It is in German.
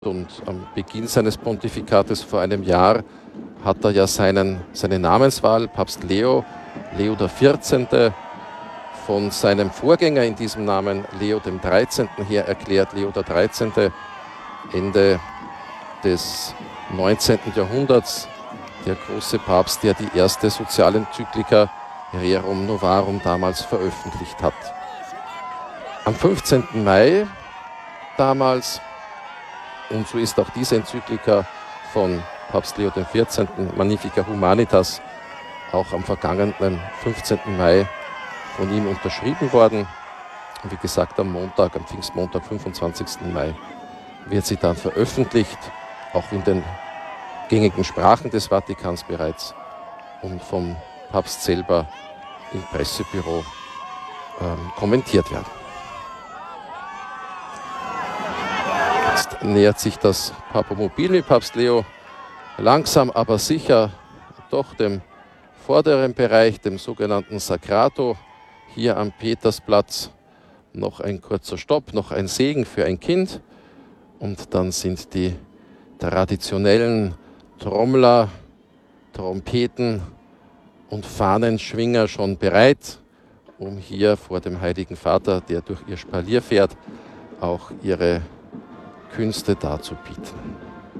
Und am Beginn seines Pontifikates vor einem Jahr hat er ja seine Namenswahl, Papst Leo XIV., von seinem Vorgänger in diesem Namen, Leo dem 13. her erklärt. Leo der 13. Ende des 19. Jahrhunderts, der große Papst, der die erste Sozialenzyklika Rerum Novarum damals veröffentlicht hat. Am 15. Mai damals, und so ist auch diese Enzyklika von Papst Leo XIV., Magnificat Humanitas, auch am vergangenen 15. Mai von ihm unterschrieben worden. Und wie gesagt, am Pfingstmontag, 25. Mai, wird sie dann veröffentlicht, auch in den gängigen Sprachen des Vatikans bereits und vom Papst selber im Pressebüro kommentiert werden. Jetzt nähert sich das Papomobil mit Papst Leo langsam, aber sicher doch dem vorderen Bereich, dem sogenannten Sacrato, hier am Petersplatz. Noch ein kurzer Stopp, noch ein Segen für ein Kind. Und dann sind die traditionellen Trommler, Trompeten und Fahnenschwinger schon bereit, um hier vor dem Heiligen Vater, der durch ihr Spalier fährt, auch ihre Künste darzubieten.